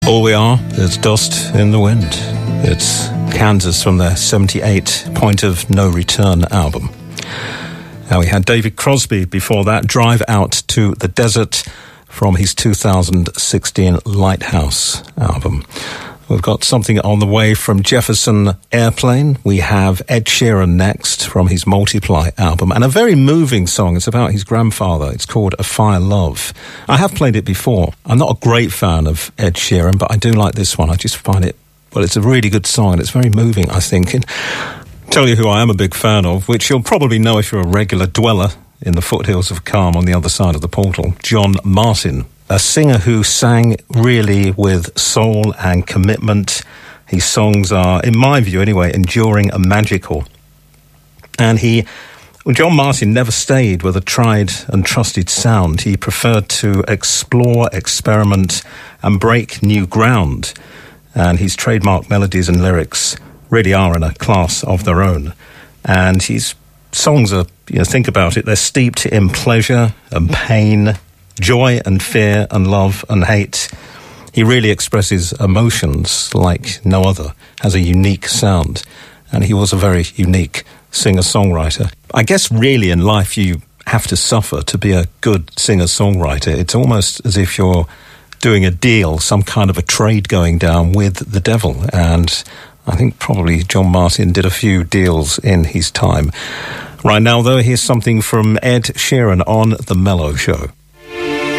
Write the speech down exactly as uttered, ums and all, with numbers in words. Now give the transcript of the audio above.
All we are is dust in the wind. It's Kansas from their seventy-eight Point of No Return album. Now we had David Crosby before that, Drive Out to the Desert, from his two thousand sixteen Lighthouse album. We've got something on the way from Jefferson Airplane. We have Ed Sheeran next from his Multiply album, and a very moving song. It's about his grandfather. It's called A Fire Love. I have played it before. I'm not a great fan of Ed Sheeran, but I do like this one. I just find it, well, it's a really good song, and it's very moving, I think. And I'll tell you who I am a big fan of, which you'll probably know if you're a regular dweller in the foothills of Calm on the other side of the portal, John Martyn. A singer who sang really with soul and commitment. His songs are, in my view anyway, enduring and magical. And he, well, John Martyn never stayed with a tried and trusted sound. He preferred to explore, experiment, and break new ground. And his trademark melodies and lyrics really are in a class of their own. And his songs are, you know, think about it, they're steeped in pleasure and pain, joy and fear and love and hate. He really expresses emotions like no other, has a unique sound, and he was a very unique singer-songwriter. I guess really in life you have to suffer to be a good singer-songwriter. It's almost as if you're doing a deal, some kind of a trade going down with the devil, and I think probably John Martyn did a few deals in his time. Right now, though, here's something from Ed Sheeran on The Mellow Show.